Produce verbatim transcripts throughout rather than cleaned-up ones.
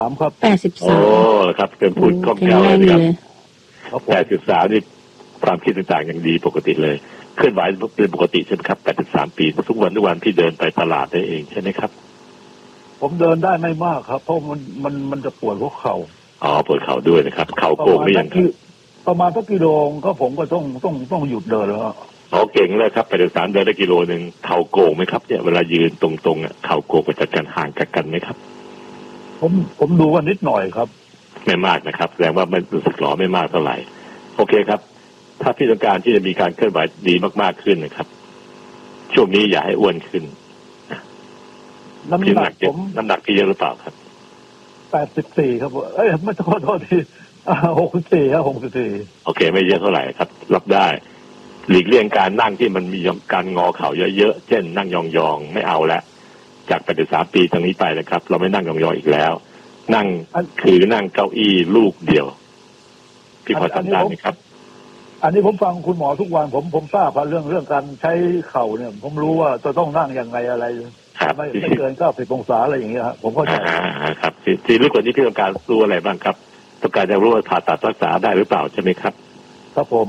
สามครับแปดสิบสามโอ้ครับเป็นพูดคล่องแคล่วเลยนะครับแปดสิบสามนี่ความคิดต่างๆอย่างดีปกติเลยเคลื่อนไหวเป็นปกติใช่ไหมครับแปดสิบสามปีทุกวันทุกวันที่เดินไปตลาดได้เองใช่ไหมครับผมเดินได้ไม่มากครับเพราะมันมันมันจะปวดหัวเข่าอ๋อปวดเข่าด้วยนะครับเข่าโก่งไม่ยังครับประมาณสักกิโลก็ผมก็ต้องต้องต้องหยุดเดินแล้วอ๋อเก่งเลยครับแปดสิบสามเดินได้กิโลนึงเข่าโก่งไหมครับเนี่ยเวลายืนตรงๆอ่ะเข่าโก่งจากกันห่างจากกันไหมครับผมผมดูว่านิดหน่อยครับไม่มากนะครับแสดงว่ามันรู้สึกหลอไม่มากเท่าไหร่โอเคครับถ้าพี่ต้องการที่จะมีการเคลื่อนไหวดีมากๆขึ้นนะครับช่วงนี้อย่าให้อ้วนขึ้นน้ำหนักผมน้ำหนักพี่เยอะหรือเปล่าครับแปดสิบสี่ครับเอ้ยไม่โทษโทษทีหกสิบสี่ครับหกสิบสี่โอเคไม่เยอะเท่าไหร่ครับรับได้หลีกเลี่ยงการนั่งที่มันมีการงอเข่าเยอะๆเช่นนั่งยองๆไม่เอาละจากแปดสิบสามปีตรงนี้ไปนะครับเราไม่นั่งยองๆอีกแล้วนั่งคือนั่งเก้าอี้ลูกเดียวพี่พอทำได้ไหมครับอันนี้ผมฟังคุณหมอทุกวันผมผมทราบเรื่องเรื่องการใช้เข่าเนี่ยผมรู้ว่าจะต้องนั่งยังไงอะไรไม่ไม่เกินเก้าสิบองศาอะไรอย่างเงี้ยครับผมเข้าใจครับทีนี้คนที่พี่ต้องการรู้อะไรบ้างครับต้องการจะรู้ว่าผ่าตัดรักษาได้หรือเปล่าใช่ไหมครับครับผม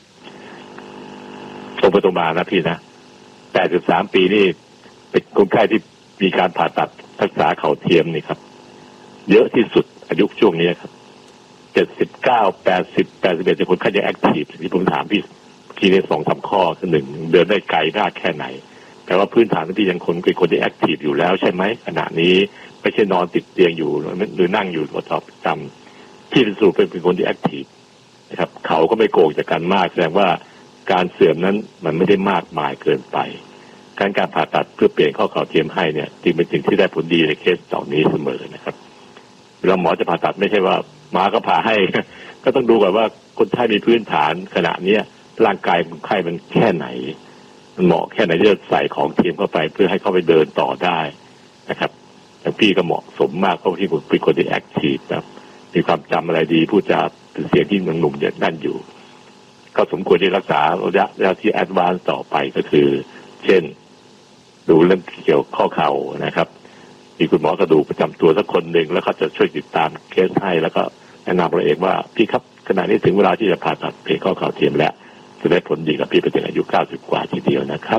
ตรงไปตรงมานะพี่นะแปดสิบสามปีนี่เป็นคนไข้ที่มีการผ่าตัดรักษาเข่าเทียมนี่ครับเยอะที่สุดอายุช่วงนี้ครับเจ็ดสิบเก้าแปดสิบแปดสิบเอ็ดจะคนไข้ยังแอคทีฟที่ผมถามพี่ทีนี้สองสามข้อคือหนึ่งเดินได้ไกลมากแค่ไหนแต่ว่าพื้นฐานที่ยังคนเป็นคนที่แอคทีฟอยู่แล้วใช่ไหมขณะนี้ไม่ใช่นอนติดเตียงอยู่หรือนั่งอยู่ประจำที่เป็นสูตรเป็นคนที่แอคทีฟนะครับเขาก็ไม่โกงจากกันมากแสดงว่าการเสื่อมนั้นมันไม่ได้มากมายเกินไปการการผ่าตัดเพื่อเปลี่ยนข้อเข่าเทียมให้เนี่ยจึงเป็นสิ่งที่ได้ผลดีในเคสเหล่านี้เสมอนะครับเวลาหมอจะผ่าตัดไม่ใช่ว่าหมอก็ผ่าให้ก็ต้องดูก่อนว่าคนไข้มีพื้นฐานขณะนี้ร่างกายคนไข้มันแค่ไหนมันเหมาะแค่ไหนที่จะใส่ของเทียมเข้าไปเพื่อให้เข้าไปเดินต่อได้นะครับแต่พี่ก็เหมาะสมมากเพราะที่ผมเป็นคนที่แอคทีฟแบบมีความจำอะไรดีพูดจาเป็นเสียงที่หนุ่มๆอย่างนั่นอยู่ก็สมควรที่รักษาระยะระยะที่แอดวานซ์ต่อไปก็คือเช่นดูเรื่องเกี่ยวข้อเข่านะครับมีคุณหมอกระดูกประจำตัวสักคนหนึ่งแล้วเขาจะช่วยติดตามเคสให้แล้วก็แนะนำเราเองว่าพี่ครับขณะนี้ถึงเวลาที่จะผ่าตัดเปลี่ยนข้อเข่าเทียมแล้วจะได้ผลดีกับพี่ไปถึงอายุเก้าสิบกว่าทีเดียวนะครับ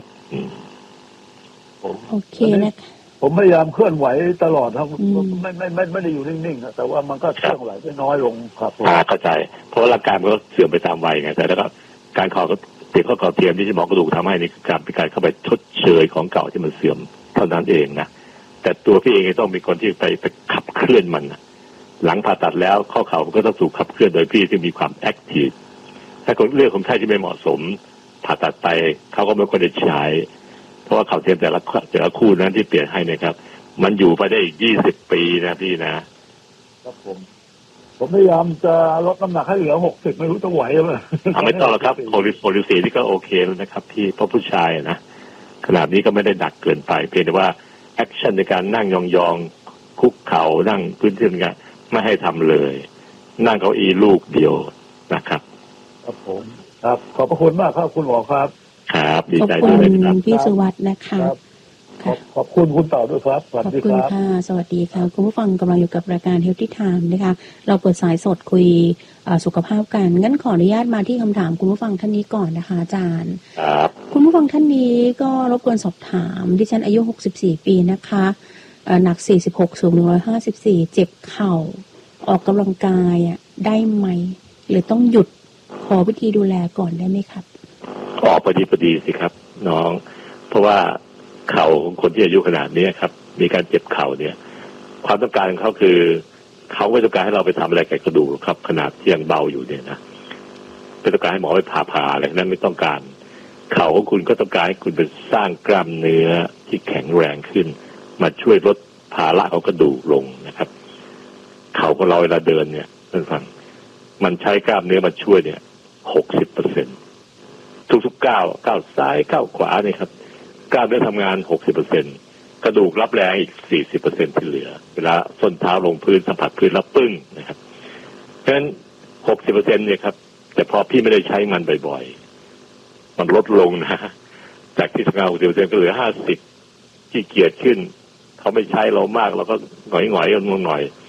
โอเคนะคะผมพยายามเคลื่อนไหวตลอดครับไม่ไม่ไม่ไม่ได้อยู่นิ่งๆแต่ว่ามันก็เคลื่อนไหวไปน้อยลงครับผมเข้าใจเพราะร่างกายมันก็เสื่อมไปตามวัยไงแต่แล้วก็การขอเปลี่ยนข้อเข่าเทียมที่หมอกระดูกทำให้นี่คือการเป็นการเข้าไปชดเชยของเก่าที่มันเสื่อมเท่านั้นเองนะแต่ตัวพี่เองต้องมีคนที่ไปไปขับเคลื่อนมันหลังผ่าตัดแล้วข้อเข่าก็ต้องถูกขับเคลื่อนโดยพี่ที่มีความแอคทีฟถ้าคนเลือกคนไข้ที่ไม่เหมาะสมผ่าตัดไปเขาก็ไม่ควรจะใช้เพราะว่าเข่าเทียมแต่ละแต่ละคู่นั้นที่เปลี่ยนให้นะครับมันอยู่ไปได้อีกยี่สิบปีนะพี่นะครับผมผมพยายามจะลดน้ำหนักให้เหลือหกสิบไม่รู้จะไหวหรือเปล่าไม่ต้องหรอกครับโพลิโพลิซีนี่ก็โอเคแล้วนะครับพี่เพราะผู้ชายนะขนาดนี้ก็ไม่ได้หนักเกินไปเพียงแต่ว่าแอคชั่นในการนั่งยองๆคุกเข่านั่งพื้นที่นี่ไม่ให้ทำเลยนั่งเก้าอี้ลูกเดียวนะครับครับผมครับขอบพระคุณมากครับคุณหมอครับครับดีใจด้วยครับพี่สุวัฒน์นะคะขอบขอบคุณคุณต่อด้วยครับขอบคุณค่ะสวัสดีค่ะคุณผู้ฟังกำลังอยู่กับรายการ Healthy Time นะคะเราเปิดสายสดคุยสุขภาพกันงั้นขออนุญาตมาที่คำถามคุณผู้ฟังท่านนี้ก่อนนะคะอาจารย์ครับคุณผู้ฟังท่านนี้ก็รบกวนสอบถามดิฉันอายุหกสิบสี่ปีนะคะหนักสี่สิบหกสูงหนึ่งร้อยห้าสิบสี่เจ็บเข่าออกกำลังกายอ่ะได้ไหมหรือต้องหยุดขอวิธีดูแลก่อนได้ไหมครับออกพอดีพอดีสิครับน้องเพราะว่าเข่าของคนที่อายุขนาดนี้ครับมีการเจ็บเข่าเนี่ยความต้องการของเขาคือเขาไม่ต้องการให้เราไปทำอะไรกับกระดูกครับขนาดที่ยังเบาอยู่เนี่ยนะไม่ต้องการให้หมอไปผ่าผ่าอะไรนั้นไม่ต้องการเข่าของคุณก็ต้องการให้คุณเป็นสร้างกล้ามเนื้อที่แข็งแรงขึ้นมาช่วยลดภาระของกระดูกลงนะครับเข่าของเราเวลาเดินเนี่ยท่านฟังมันใช้กล้ามเนื้อมาช่วยเนี่ยหกสิบเปอร์เซ็นต์ทุกๆก้าวก้าวซ้ายก้าวขวาเนี่ยครับกล้ามเนื้อทำงาน หกสิบเปอร์เซ็นต์ กระดูกรับแรงอีก สี่สิบเปอร์เซ็นต์ ที่เหลือเวลาส้นเท้าลงพื้นสัมผัสพื้นแล้วปึ้งนะครับเพราะฉะนั้น หกสิบเปอร์เซ็นต์ เนี่ยครับแต่พอพี่ไม่ได้ใช้มันบ่อยๆมันลดลงนะจากที่ทำงาน หกสิบเปอร์เซ็นต์ ก็เหลือ ห้าสิบ ขี้เกียจขึ้นเขาไม่ใช้เรามากเราก็หงอยๆกันหน่อย